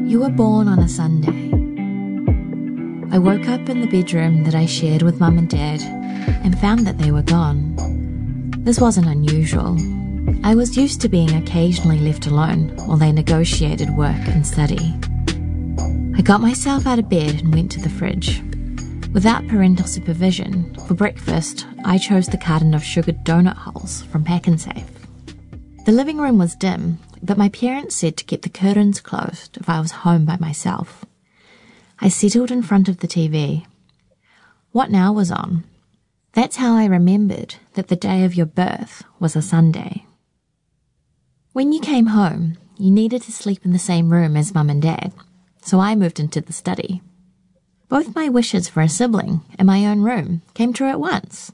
You were born on a Sunday. I woke up in the bedroom that I shared with Mum and Dad and found that they were gone. This wasn't unusual. I was used to being occasionally left alone while they negotiated work and study. I got myself out of bed and went to the fridge. Without parental supervision, for breakfast, I chose the carton of sugared donut holes from Pak'nSave. The living room was dim, but my parents said to keep the curtains closed if I was home by myself. I settled in front of the TV. What Now was on. That's how I remembered that the day of your birth was a Sunday. When you came home, you needed to sleep in the same room as Mum and Dad, so I moved into the study. Both my wishes for a sibling and my own room came true at once.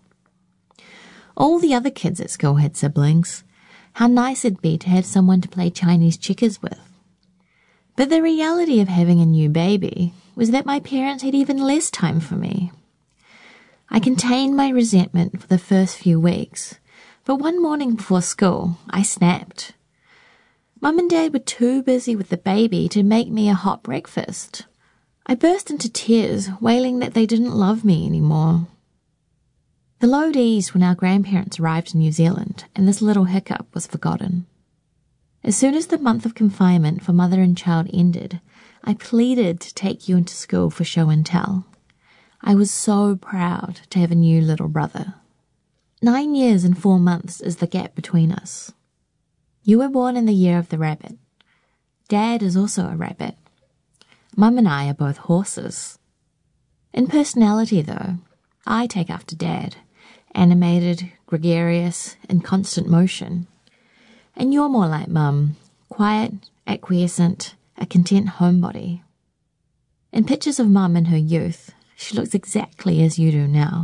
All the other kids at school had siblings. How nice it'd be to have someone to play Chinese checkers with. But the reality of having a new baby was that my parents had even less time for me. I contained my resentment for the first few weeks, but one morning before school, I snapped. Mum and Dad were too busy with the baby to make me a hot breakfast. I burst into tears, wailing that they didn't love me anymore. The load eased when our grandparents arrived in New Zealand, and this little hiccup was forgotten. As soon as the month of confinement for mother and child ended, I pleaded to take you into school for show and tell. I was so proud to have a new little brother. 9 years and 4 months is the gap between us. You were born in the year of the rabbit. Dad is also a rabbit. Mum and I are both horses. In personality, though, I take after Dad. Animated, gregarious, in constant motion. And you're more like Mum, quiet, acquiescent, a content homebody. In pictures of Mum in her youth, she looks exactly as you do now.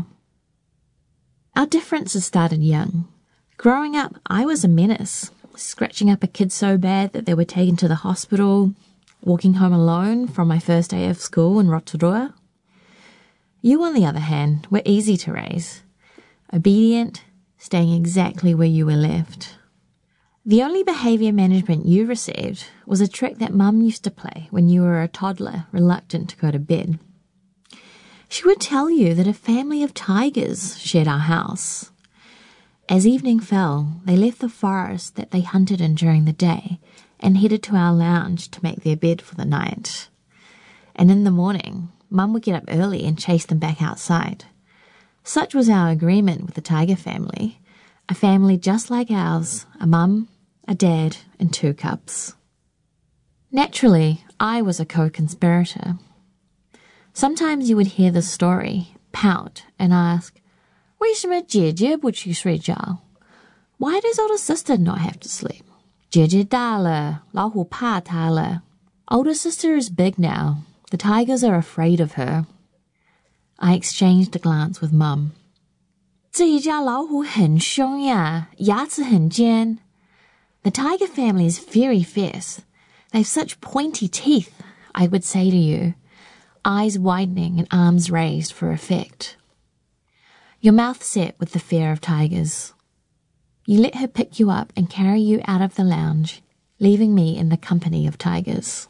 Our differences started young. Growing up, I was a menace, scratching up a kid so bad that they were taken to the hospital, walking home alone from my first day of school in Rotorua. You, on the other hand, were easy to raise. Obedient, staying exactly where you were left. The only behaviour management you received was a trick that Mum used to play when you were a toddler reluctant to go to bed. She would tell you that a family of tigers shared our house. As evening fell, they left the forest that they hunted in during the day and headed to our lounge to make their bed for the night. And in the morning, Mum would get up early and chase them back outside. Such was our agreement with the tiger family, a family just like ours, a mum, a dad, and 2 cubs. Naturally, I was a co-conspirator. Sometimes you would hear the story, pout, and ask, 为什么姐姐不去睡觉? Why does older sister not have to sleep? 姐姐大了，老虎怕她了. Older sister is big now. The tigers are afraid of her. I exchanged a glance with Mum. 这一家老虎很凶呀，牙齿很尖. The tiger family is very fierce. They have such pointy teeth, I would say to you, eyes widening and arms raised for effect. Your mouth set with the fear of tigers. You let her pick you up and carry you out of the lounge, leaving me in the company of tigers.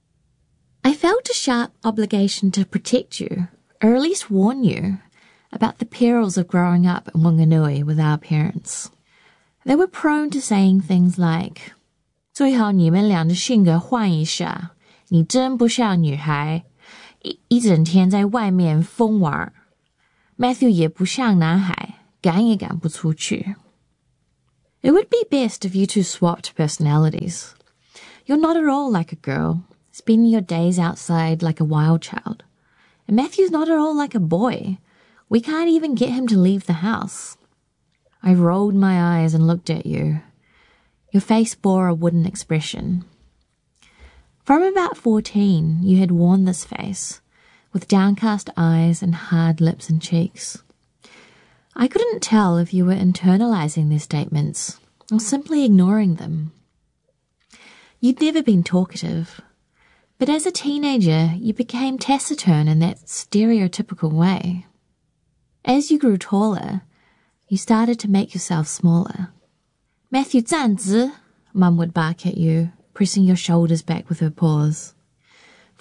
I felt a sharp obligation to protect you, or at least warn you, about the perils of growing up in Wanganui with our parents. They were prone to saying things like, 最好你们俩的性格换一下，你真不像女孩，一整天在外面疯玩。Matthew 也不像男孩，赶也赶不出去。It would be best if you two swapped personalities. You're not at all like a girl, spending your days outside like a wild child. And Matthew's not at all like a boy. We can't even get him to leave the house. I rolled my eyes and looked at you. Your face bore a wooden expression. From about 14, you had worn this face, with downcast eyes and hard lips and cheeks. I couldn't tell if you were internalizing their statements or simply ignoring them. You'd never been talkative, but as a teenager, you became taciturn in that stereotypical way. As you grew taller, you started to make yourself smaller. Matthew 站直, Mum would bark at you, pressing your shoulders back with her paws.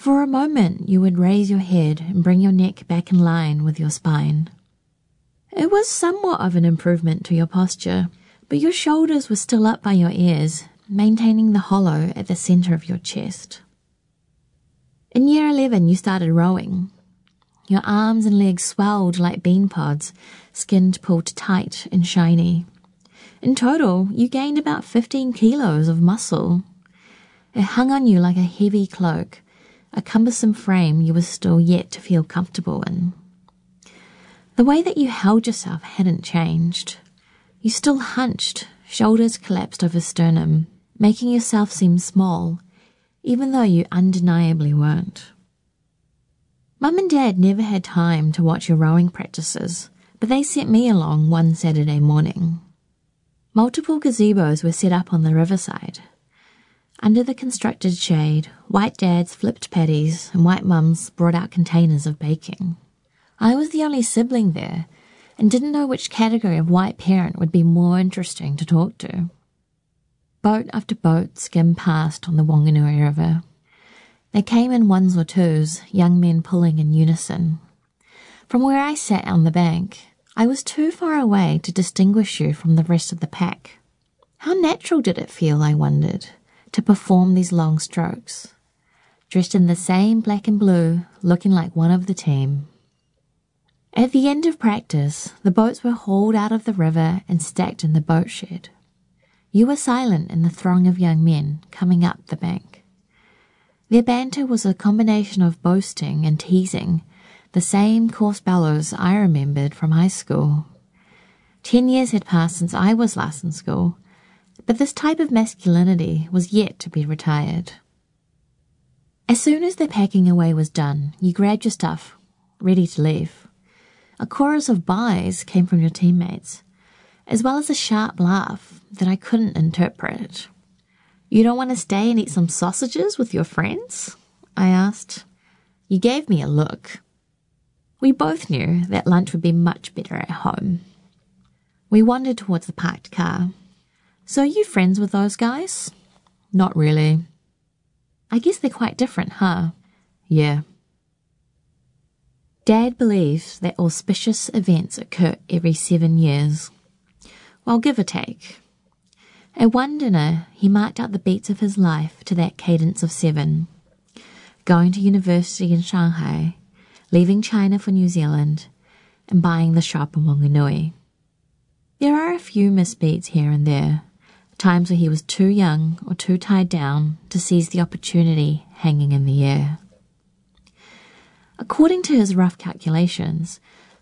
For a moment, you would raise your head and bring your neck back in line with your spine. It was somewhat of an improvement to your posture, but your shoulders were still up by your ears, maintaining the hollow at the center of your chest. In year 11, you started rowing. Your arms and legs swelled like bean pods, skin pulled tight and shiny. In total, you gained about 15 kilos of muscle. It hung on you like a heavy cloak, a cumbersome frame you were still yet to feel comfortable in. The way that you held yourself hadn't changed. You still hunched, shoulders collapsed over sternum, making yourself seem small, even though you undeniably weren't. Mum and Dad never had time to watch your rowing practices, but they sent me along one Saturday morning. Multiple gazebos were set up on the riverside. Under the constructed shade, white dads flipped paddies and white mums brought out containers of baking. I was the only sibling there and didn't know which category of white parent would be more interesting to talk to. Boat after boat skimmed past on the Wanganui River. They came in ones or twos, young men pulling in unison. From where I sat on the bank, I was too far away to distinguish you from the rest of the pack. How natural did it feel, I wondered, to perform these long strokes, dressed in the same black and blue, looking like one of the team. At the end of practice, the boats were hauled out of the river and stacked in the boat shed. You were silent in the throng of young men coming up the bank. Their banter was a combination of boasting and teasing, the same coarse bellows I remembered from high school. 10 years had passed since I was last in school, but this type of masculinity was yet to be retired. As soon as the packing away was done, you grabbed your stuff, ready to leave. A chorus of byes came from your teammates, as well as a sharp laugh that I couldn't interpret. "You don't want to stay and eat some sausages with your friends?" I asked. You gave me a look. We both knew that lunch would be much better at home. We wandered towards the parked car. "So are you friends with those guys?" "Not really." "I guess they're quite different, huh?" "Yeah." Dad believes that auspicious events occur every 7 years. Well, give or take. At one dinner, he marked out the beats of his life to that cadence of 7. Going to university in Shanghai, leaving China for New Zealand, and buying the shop in Wanganui. There are a few misbeats here and there, times where he was too young or too tied down to seize the opportunity hanging in the air. According to his rough calculations,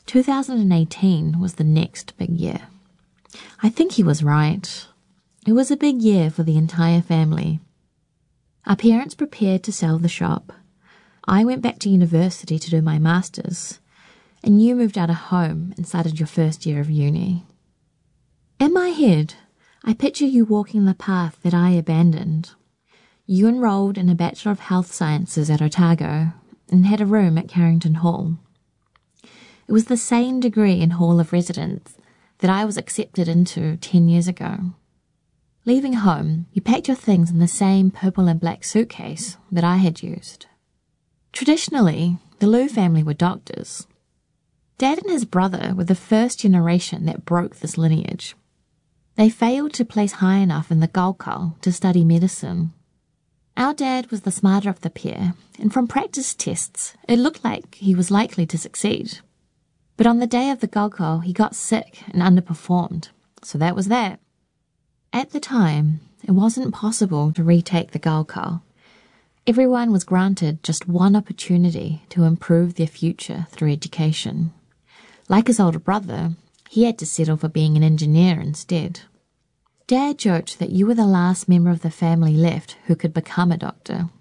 2018 was the next big year. I think he was right. It was a big year for the entire family. Our parents prepared to sell the shop. I went back to university to do my master's, and you moved out of home and started your first year of uni. In my head, I picture you walking the path that I abandoned. You enrolled in a Bachelor of Health Sciences at Otago and had a room at Carrington Hall. It was the same degree in Hall of Residence that I was accepted into 10 years ago. Leaving home, you packed your things in the same purple and black suitcase that I had used. Traditionally, the Liu family were doctors. Dad and his brother were the first generation that broke this lineage. They failed to place high enough in the Gaokao to study medicine. Our dad was the smarter of the pair, and from practice tests, it looked like he was likely to succeed. But on the day of the Gaokao, he got sick and underperformed, so that was that. At the time, it wasn't possible to retake the Gaokao. Everyone was granted just one opportunity to improve their future through education. Like his older brother, he had to settle for being an engineer instead. Dad joked that you were the last member of the family left who could become a doctor.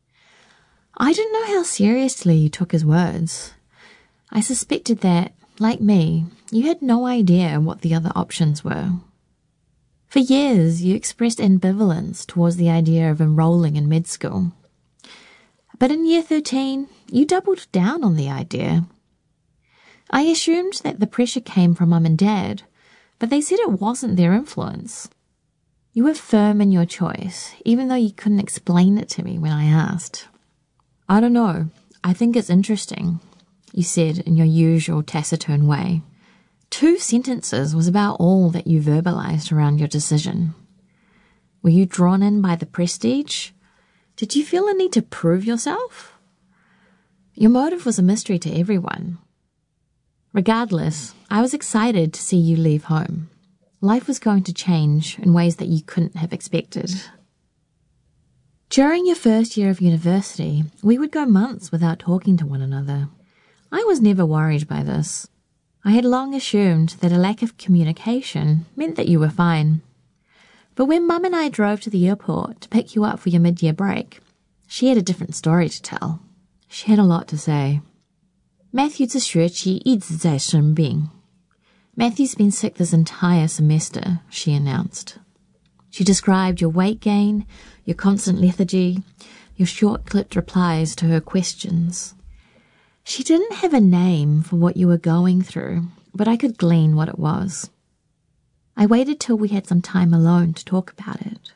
I didn't know how seriously you took his words. I suspected that, like me, you had no idea what the other options were. For years, you expressed ambivalence towards the idea of enrolling in med school. But in year 13, you doubled down on the idea. I assumed that the pressure came from Mum and Dad, but they said it wasn't their influence. You were firm in your choice, even though you couldn't explain it to me when I asked. I don't know. I think it's interesting, you said in your usual taciturn way. 2 sentences was about all that you verbalized around your decision. Were you drawn in by the prestige? Did you feel a need to prove yourself? Your motive was a mystery to everyone. Regardless, I was excited to see you leave home. Life was going to change in ways that you couldn't have expected. During your first year of university, we would go months without talking to one another. I was never worried by this. I had long assumed that a lack of communication meant that you were fine. But when Mum and I drove to the airport to pick you up for your mid-year break, she had a different story to tell. She had a lot to say. Matthew 这学期一直在生病. Matthew's been sick this entire semester, she announced. She described your weight gain, your constant lethargy, your short-clipped replies to her questions. She didn't have a name for what you were going through, but I could glean what it was. I waited till we had some time alone to talk about it.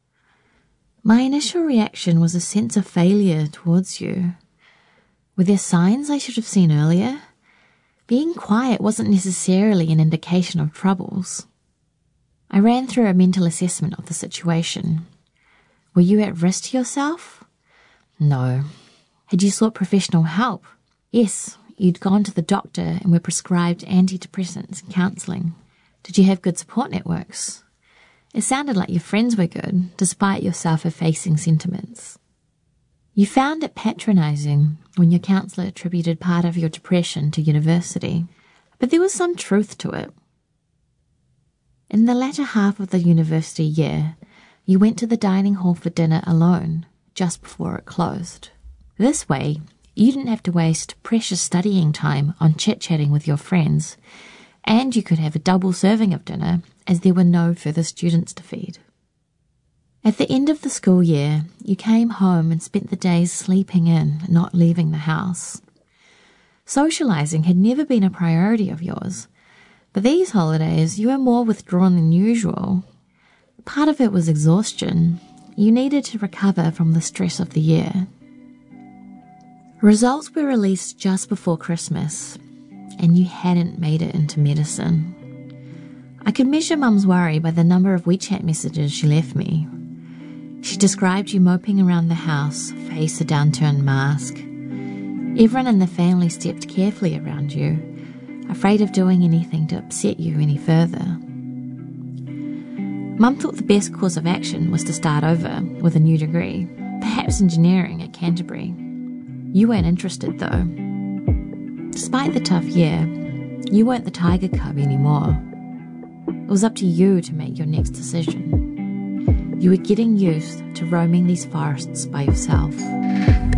My initial reaction was a sense of failure towards you. Were there signs I should have seen earlier? Being quiet wasn't necessarily an indication of troubles. I ran through a mental assessment of the situation. Were you at risk to yourself? No. Had you sought professional help? Yes, you'd gone to the doctor and were prescribed antidepressants and counselling. Did you have good support networks? It sounded like your friends were good, despite your self-effacing sentiments. You found it patronising when your counsellor attributed part of your depression to university, but there was some truth to it. In the latter half of the university year, you went to the dining hall for dinner alone, just before it closed. This way, you didn't have to waste precious studying time on chit-chatting with your friends, and you could have a double serving of dinner as there were no further students to feed. At the end of the school year, you came home and spent the days sleeping in, not leaving the house. Socialising had never been a priority of yours, but these holidays you were more withdrawn than usual. Part of it was exhaustion. You needed to recover from the stress of the year. Results were released just before Christmas, and you hadn't made it into medicine. I could measure Mum's worry by the number of WeChat messages she left me. She described you moping around the house, face a downturned mask. Everyone in the family stepped carefully around you, afraid of doing anything to upset you any further. Mum thought the best course of action was to start over with a new degree, perhaps engineering at Canterbury. You weren't interested, though. Despite the tough year, you weren't the tiger cub anymore. It was up to you to make your next decision. You were getting used to roaming these forests by yourself.